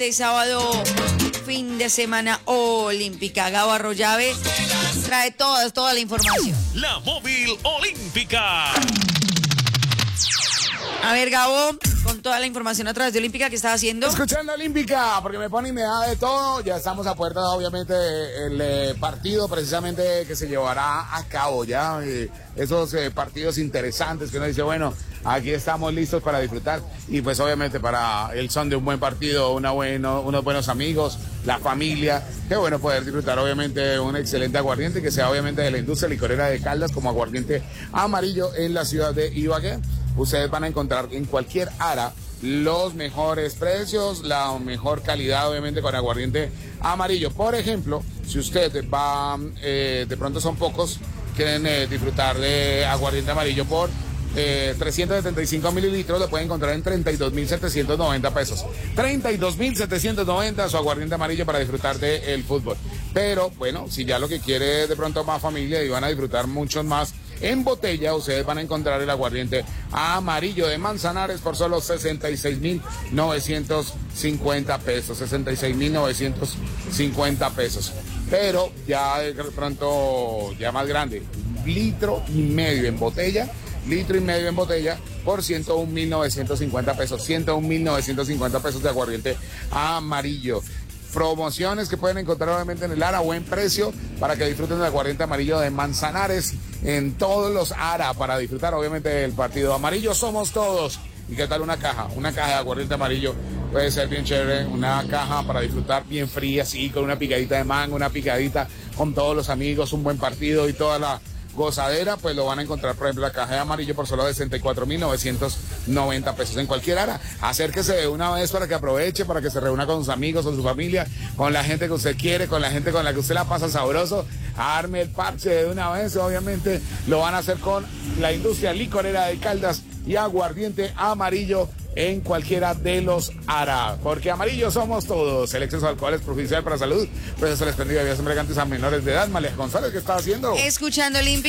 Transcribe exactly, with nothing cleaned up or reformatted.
De sábado, fin de semana olímpica. Gabo Arroyave trae toda, toda la información. La móvil olímpica. A ver, Gabo, con toda la información a través de Olímpica, ¿qué estás haciendo? Escuchando Olímpica, porque me pone y me da de todo. Ya estamos a puerta, obviamente, el eh, partido precisamente que se llevará a cabo ya. Eh, esos eh, partidos interesantes que uno dice, bueno, aquí estamos listos para disfrutar. Y pues obviamente para el son de un buen partido, una bueno, unos buenos amigos, la familia. Qué bueno poder disfrutar obviamente un excelente aguardiente que sea obviamente de la industria licorera de Caldas como aguardiente amarillo en la ciudad de Ibagué. Ustedes van a encontrar en cualquier ara los mejores precios, la mejor calidad obviamente con aguardiente amarillo. Por ejemplo, si usted va, eh, de pronto son pocos, quieren eh, disfrutar de aguardiente amarillo por eh, trescientos setenta y cinco mililitros, lo pueden encontrar en treinta y dos mil setecientos noventa pesos. treinta y dos mil setecientos noventa su aguardiente amarillo para disfrutar del fútbol. Pero bueno, si ya lo que quiere de pronto más familia y van a disfrutar muchos más en botella, ustedes van a encontrar el aguardiente amarillo de Manzanares por solo sesenta y seis mil novecientos cincuenta pesos. sesenta y seis mil novecientos cincuenta pesos. Pero ya de pronto, ya más grande, litro y medio en botella, litro y medio en botella por ciento un mil novecientos cincuenta pesos. ciento un mil novecientos cincuenta pesos de aguardiente amarillo. Promociones que pueden encontrar obviamente en el ARA, buen precio para que disfruten del aguardiente amarillo de Manzanares en todos los ARA para disfrutar obviamente del partido. Amarillo somos todos. ¿Y qué tal una caja? Una caja de aguardiente amarillo puede ser bien chévere, una caja para disfrutar bien fría, así, con una picadita de mango, una picadita con todos los amigos, un buen partido y toda la gozadera, pues lo van a encontrar, por ejemplo, la caja de amarillo por solo sesenta y cuatro mil novecientos noventa pesos en cualquier ara. Acérquese de una vez para que aproveche, para que se reúna con sus amigos, con su familia, con la gente que usted quiere, con la gente con la que usted la pasa sabroso. Arme el parche de una vez, obviamente lo van a hacer con la industria licorera de Caldas y aguardiente amarillo en cualquiera de los ARA, porque amarillo somos todos. El exceso de alcohol es perjudicial para la salud, por eso se les prende bebidas embriagantes a menores de edad. María González, ¿qué está haciendo? Escuchando Olímpica.